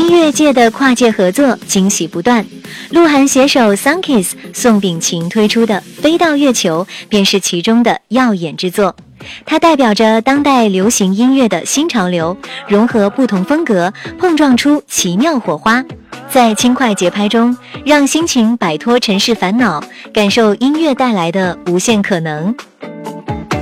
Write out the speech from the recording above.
音乐界的跨界合作惊喜不断，鹿晗携手 Sunkiss 宋秉芹推出的《飞到月球》便是其中的耀眼之作。它代表着当代流行音乐的新潮流，融合不同风格，碰撞出奇妙火花。在轻快节拍中，让心情摆脱尘世烦恼，感受音乐带来的无限可能。